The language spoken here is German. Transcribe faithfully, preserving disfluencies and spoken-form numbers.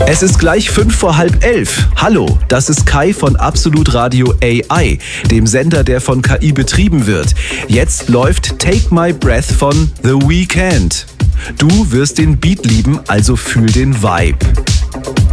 Es ist gleich fünf vor halb elf. Hallo, das ist Kai von Absolut Radio A I, dem Sender, der von K I betrieben wird. Jetzt läuft Take My Breath von The Weeknd. Du wirst den Beat lieben, also fühl den Vibe.